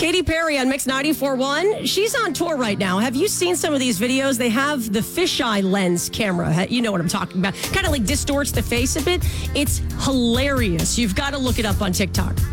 Katy Perry on Mix 94.1. She's on tour right now. Have you seen some of these videos? They have the fisheye lens camera. You know what I'm talking about. Kind of like distorts the face a bit. It's hilarious. You've got to look it up on TikTok.